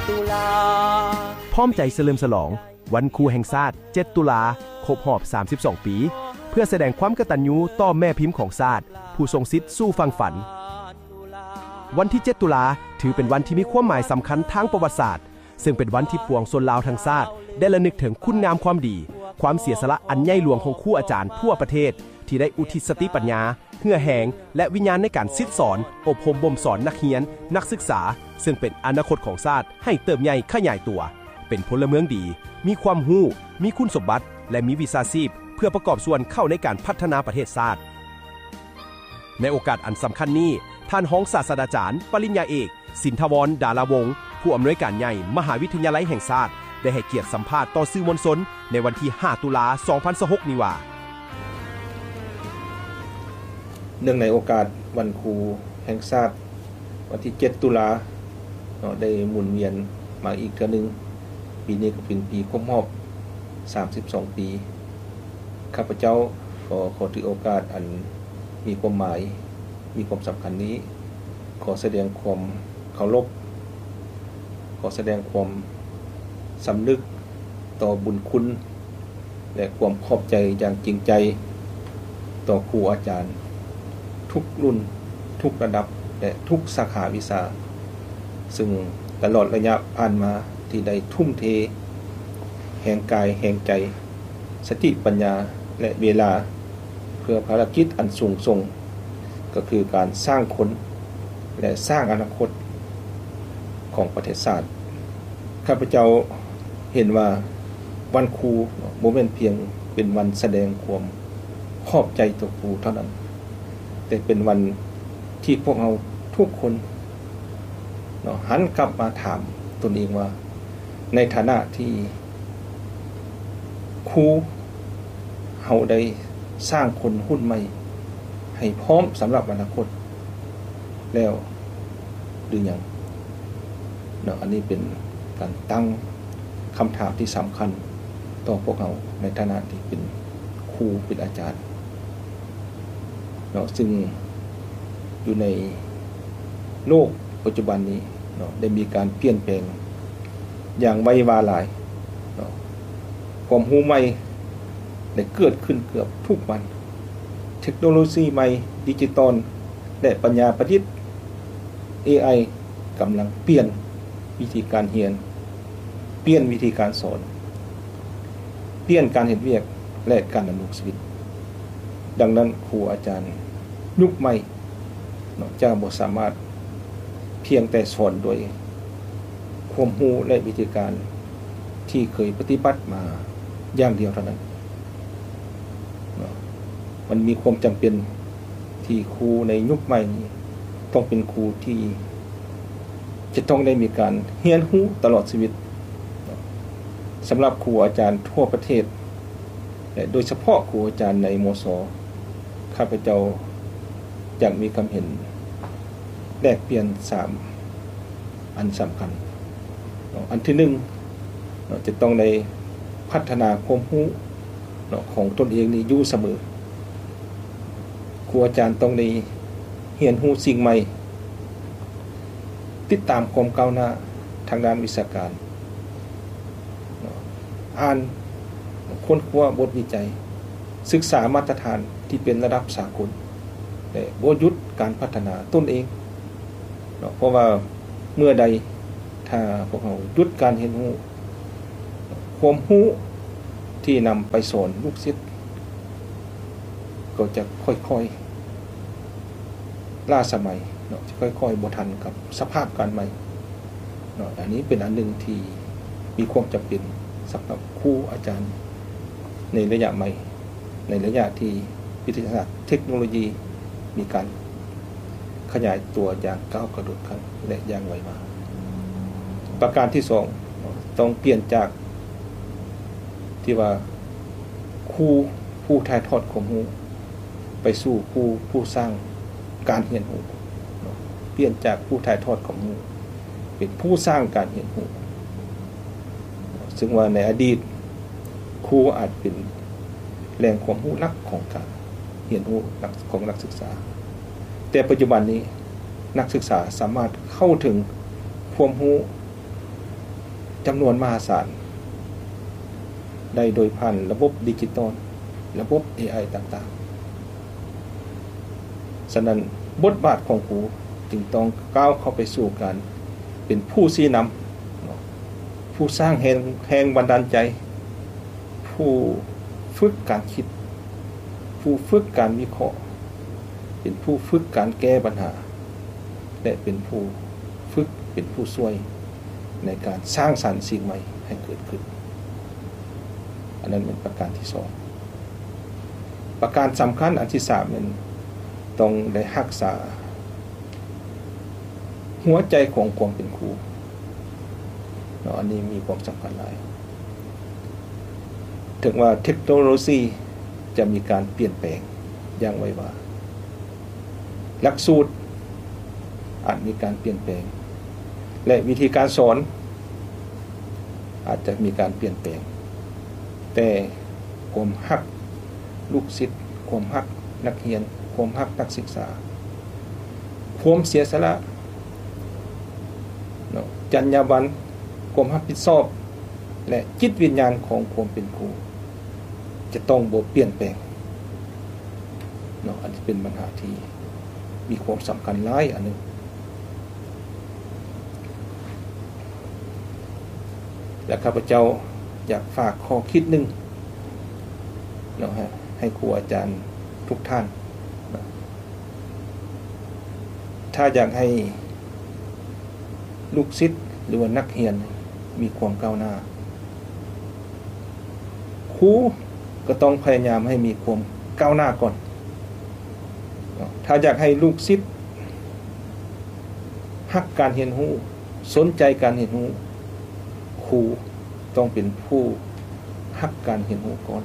พร้อมใจเฉลิมฉลองวันครูแห่งชาติ7ตุลาครบรอบ32ปีเพื่อแสดงความกตัญญูต่อแม่พิมพ์ของชาติผู้ทรงสิทธิ์สู้ฟังฝันวันที่7ตุลาถือเป็นวันที่มีความหมายสำคัญทางประวัติศาสตร์ซึ่งเป็นวันที่ปวงชนลาวทั้งชาติได้ระลึกถึงคุณงามความดีความเสียสละอันใหญ่หลวงของครูอาจารย์ทั่วประเทศที่ได้อุทิศสติปัญญาเหื่อแหงและวิญญาณในการซิดสอนอบรมบ่มสอนนักเรียนนักศึกษาซึ่งเป็นอนาคตของชาติให้เติบใหญ่ขยายตัวเป็นพลเมืองดีมีความรู้มีคุณสมบัติและมีวิชาชีพเพื่อประกอบส่วนเข้าในการพัฒนาประเทศชาติในโอกาสอันสำคัญนี้ท่านรองศาสตราจารย์ปริญญาเอกสินทวรดาราวงศ์ผู้อำนวยการใหญ่มหาวิทยาลัยแห่งชาติได้ให้เกียรติสัมภาษณ์ต่อสื่อมวลชนในวันที่5ตุลา2026นี้ว่าเนื่องในโอกาสวันครูแห่งชาติวันที่7ตุลาได้หมุนเวียนมาอีกครั้งนึงปีนี้ก็เป็นปีครบรอบ32ปีข้าพเจ้าขอถือโอกาสอันมีความหมายมีความสำคัญนี้ขอแสดงความเคารพขอแสดงความสำนึกต่อบุญคุณและความขอบใจอย่างจริงใจต่อครูอาจารย์ทุกรุ่นทุกระดับและทุกสาขาวิชาซึ่งตลอดระยะผ่านมาที่ได้ทุ่มเทแห่งกายแห่งใจสติปัญญาและเวลาเพื่อภารกิจอันสูงส่งก็คือการสร้างคนและสร้างอนาคตของประเทศชาติข้าพเจ้าเห็นว่าวันครูบ่แม่นเพียงเป็นวันแสดงความขอบใจต่อครูเท่านั้นแต่เป็นวันที่พวกเราทุกคนหันกลับมาถามตนเองว่าในฐานะที่ครูเฮาได้สร้างคนรุ่นใหม่ให้พร้อมสำหรับอนาคตแล้วหรือยังอันนี้เป็นการตั้งคำถามที่สำคัญต่อพวกเราในฐานะที่เป็นครูเป็นอาจารย์ซึ่งอยู่ในโลกปัจจุบันนี้ได้มีการเปลี่ยนแปลงอย่างไววาหลายความรู้ใหม่ได้เกิดขึ้นเกือบทุกวันเทคโนโลยีใหม่ดิจิตอลและปัญญาประดิษฐ์ AI กำลังเปลี่ยนวิธีการเรียนเปลี่ยนวิธีการสอนเปลี่ยนการเฮ็ดเวียกและการดำรงชีวิตดังนั้นครูอาจารย์ยุคใหม่จะบ่สามารถเพียงแต่สอนโดยความรู้และวิธีการที่เคยปฏิบัติมาอย่างเดียวเท่านั้นมันมีความจำเป็นที่ครูในยุคใหม่นี้ต้องเป็นครูที่จะต้องได้มีการเรียนรู้ตลอดชีวิตสำหรับครูอาจารย์ทั่วประเทศและโดยเฉพาะครูอาจารย์ในมส.ข้าพเจ้าอยากมีความเห็นแลกเปลี่ยน3อันสำคัญอันที่1จะต้องได้พัฒนาความรู้ของตนเองนี่อยู่เสมอครูอาจารย์ต้องได้เรียนรู้สิ่งใหม่ติดตามความก้าวหน้าทางด้านวิชาการอ่านค้นคว้าบทวิจัยศึกษามาตรฐานที่เป็นระดับสากลและบ่หยุดการพัฒนาตนเองเพราะว่าเมื่อใดถ้าพวกเราหยุดการเรียนรู้ความรู้ที่นำไปสอนลูกศิษย์ก็จะค่อยๆล้าสมัยจะค่อยๆบ่ทันกับสภาพการใหม่อันนี้เป็นอันหนึ่งที่มีความจำเป็นสำหรับครูอาจารย์ในระยะใหม่ในระยะที่วิทยาศาสตร์เทคโนโลยีมีการขยายตัวอย่างก้าวกระโดดขั้นและอย่างไวมาประการที่2ต้องเปลี่ยนจากที่ว่าครูผู้ถ่ายทอดความรู้ไปสู่ครูผู้สร้างการเรียนรู้เปลี่ยนจากผู้ถ่ายทอดความรู้เป็นผู้สร้างการเรียนรู้ซึ่งว่าในอดีตครูอาจเป็นแหล่งความรู้หลักของการเรียนรู้ของนักศึกษาแต่ปัจจุบันนี้นักศึกษาสามารถเข้าถึงความรู้จำนวนมหาศาลได้โดยผ่านระบบดิจิตอลระบบ AI ต่างๆฉะนั้นบทบาทของครูจึงต้องก้าวเข้าไปสู่การเป็นผู้ชี้นำผู้สร้างแรงบันดาลใจผู้ฝึกการคิดผู้ฝึกการวิเคราะห์เป็นผู้ฝึกการแก้ปัญหาและเป็นผู้ฝึกเป็นผู้ช่วยในการสร้างสรรค์สิ่งใหม่ให้เกิดขึ้นอันนั้นเป็นประการที่สองประการสำคัญอันที่สามนั้นต้องได้รักษาหัวใจของความเป็นครูอันนี้มีความสำคัญหลายถึงว่าเทคโนโลยีจะมีการเปลี่ยนแปลงอย่างไวว่าหลักสูตรอาจมีการเปลี่ยนแปลงและวิธีการสอนอาจจะมีการเปลี่ยนแปลงแต่ความฮักลูกศิษย์ความฮักนักเรียนความฮักนักศึกษาความเสียสละจรรยาบรรณความรับผิดชอบและจิตวิญญาณของความเป็นครูจะต้องบ่เปลี่ยนแปลงอันนี้เป็นปัญหาที่มีความสำคัญหลายอันนึงและข้าพเจ้าอยากฝากข้อคิดหนึ่งให้ครูอาจารย์ทุกท่านถ้าอยากให้ลูกศิษย์หรือว่านักเรียนมีความก้าวหน้าครูก็ต้องพยายามให้มีความก้าวหน้าก่อนถ้าอยากให้ลูกศิษย์ฮักการเรียนรู้สนใจการเรียนรู้ครูต้องเป็นผู้ฮักการเรียนรู้ก่อน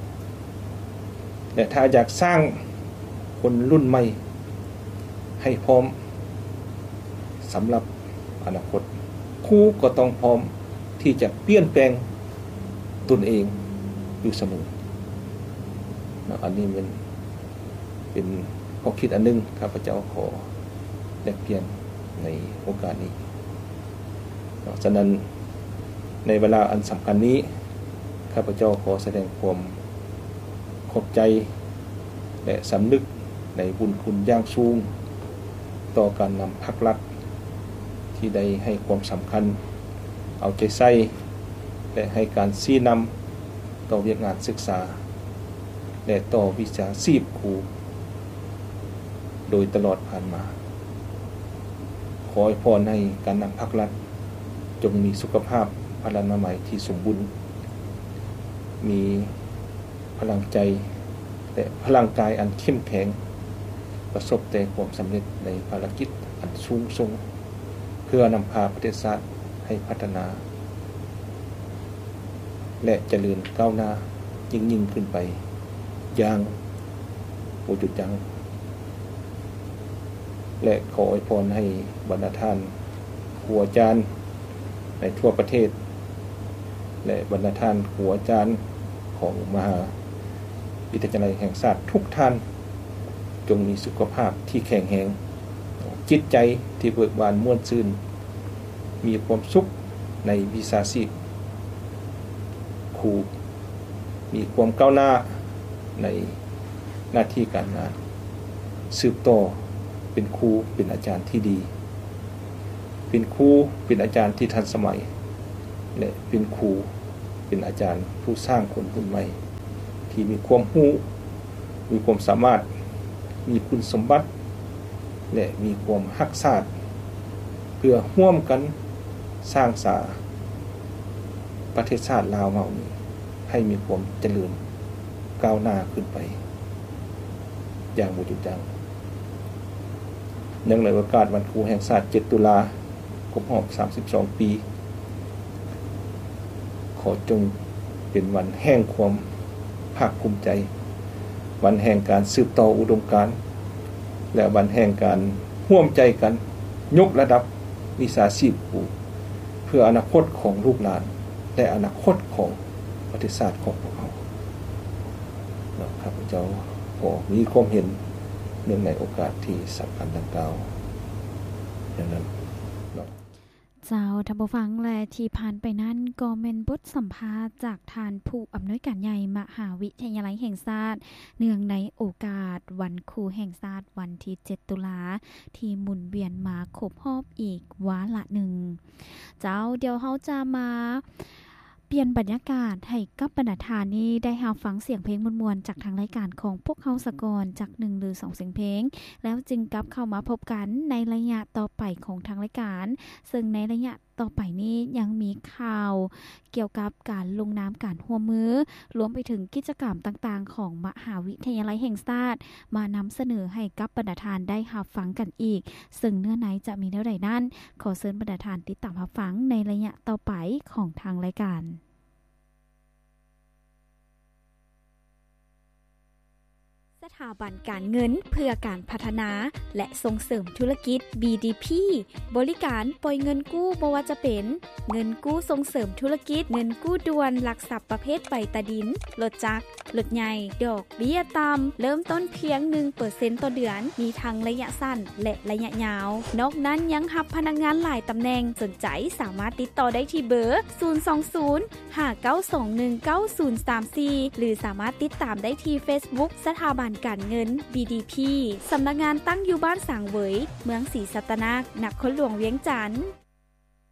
แต่ถ้าอยากสร้างคนรุ่นใหม่ให้พร้อมสำหรับอนาคตครูก็ต้องพร้อมที่จะเปลี่ยนแปลงตนเองอยู่เสมออันนี้เป็นข้อคิดอันนึงข้าพเจ้าขอแลกเปลี่ยนในโอกาสนี้ฉะนั้นในเวลาอันสำคัญนี้ข้าพเจ้าขอแสดงความขอบใจและสำนึกในบุญคุณอย่างสูงต่อการนำภาครัฐที่ได้ให้ความสำคัญเอาใจใส่และให้การชี้นำต่อเวียกงานศึกษาและต่อวิชาชีพครูโดยตลอดผ่านมาขอให้พรให้การนำภาครัฐจงมีสุขภาพพลานามัยที่สมบูรณ์มีพลังใจและพลังกายอันเข้มแข็งประสบแต่ความสำเร็จในภารกิจอันสูงส่งเพื่อนำพาประเทศชาติให้พัฒนาและเจริญก้าวหน้ายิ่งขึ้นไปอย่างบ่หยุดยั้งและขออวยพรให้บรรดาท่านครูอาจารย์ในทั่วประเทศและบรรดาท่านครูอาจารย์ของมหาวิทยาลัยแห่งชาติทุกท่านจงมีสุขภาพที่แข็งแรงจิตใจที่เบิกบานม่วนชื่นมีความสุขในวิชาชีพครูมีความก้าวหน้าในหน้าที่การงานสืบต่อเป็นครูเป็นอาจารย์ที่ดีเป็นครูเป็นอาจารย์ที่ทันสมัยและเป็นครูเป็นอาจารย์ผู้สร้างคนรุ่นใหม่ที่มีความรู้มีความสามารถมีคุณสมบัติและมีความรักษาเพื่อร่วมกันสร้างสรรค์ประเทศชาติลาวเฮานี้ให้มีความเจริญก้าวหน้าขึ้นไปอย่างบ่หยุดยั้งเนื่องในโอกาสวันครูแห่งชาติ7ตุลาครบรอบ32ปีขอจงเป็นวันแห่งความภาคภูมิใจวันแห่งการสืบต่ออุดมการณ์และวันแห่งการร่วมใจกันยกระดับวิชาชีพครูเพื่ออนาคตของลูกหลานและอนาคตของประเทศชาติของพวกเราข้าพเจ้าขอมีความเห็นเนื่องในโอกาสที่สำคัญดังกล่าวอย่างนั้นเจ้าท่านผู้ฟังและที่ผ่านไปนั้นก็เป็นบทสัมภาษณ์จากท่านผู้อำนวยการใหญ่มหาวิทยาลัยแห่งชาติเนื่องในโอกาสวันครูแห่งชาติวันที่7ตุลาที่หมุนเวียนมาครบรอบอีกวาระหนึ่งเจ้าเดี๋ยวเฮาจะมาเปลี่ยนบรรยากาศให้กับบรรดาทานนี้ได้รับฟังเสียงเพลงมวลๆจากทางรายการของพวกเขาสะกอนจาก1หรือ2เสียงเพลงแล้วจึงกลับเข้ามาพบกันในระยะต่อไปของทางรายการซึ่งในระยะต่อไปนี้ยังมีข่าวเกี่ยวกับการลงนามการร่วมมือรวมไปถึงกิจกรรมต่างๆของมหาวิทยาลัยแห่งชาติมานำเสนอให้กับบรรดาทานได้รับฟังกันอีกซึ่งเนื้อไหนจะมีแนวใดนั้นขอเชิญบรรดาทานติดตามรับฟังในระยะต่อไปของทางรายการสถาบันการเงินเพื่อการพัฒนาและส่งเสริมธุรกิจ BDP บริการปล่อยเงินกู้บ่ว่าจะเป็นเงินกู้ส่งเสริมธุรกิจเงินกู้ด่วนหลักทรัพย์ประเภทใบตะดินรถจักรรถใหญ่ดอกเบี้ยต่ำเริ่มต้นเพียง 1% ต่อเดือนมีทั้งระยะสั้นและระยะยาวนอกนั้นยังรับพนักงานหลายตำแหน่งสนใจสามารถติดต่อได้ที่เบอร์ 020-5921-9034 หรือสามารถติดตามได้ที่ Facebook สถาบันการเงิน BDP สำนักงานตั้งอยู่บ้านสางเหวยเมืองศรีสัตนานครหลวงเวียงจันทน์